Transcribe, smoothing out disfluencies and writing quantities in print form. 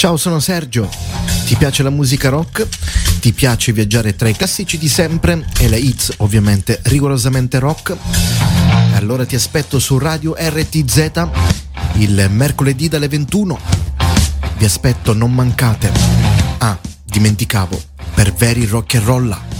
Ciao, sono Sergio. Ti piace la musica rock? Ti piace viaggiare tra i classici di sempre e le hits ovviamente rigorosamente rock? Allora ti aspetto su Radio RTZ il mercoledì dalle 21. Vi aspetto, non mancate. Ah, dimenticavo, per veri rock and roll.